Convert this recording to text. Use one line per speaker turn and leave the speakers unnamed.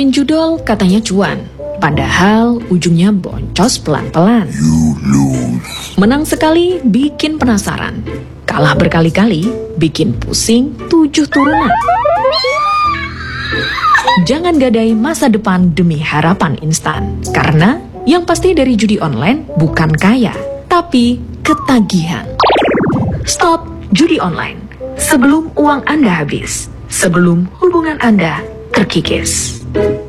Main judol katanya cuan, padahal ujungnya boncos pelan-pelan. Menang sekali bikin penasaran, kalah berkali-kali bikin pusing 7 turunan. Jangan gadai masa depan demi harapan instan, karena yang pasti dari judi online bukan kaya, tapi ketagihan. Stop judi online sebelum uang Anda habis, sebelum hubungan Anda terkikis.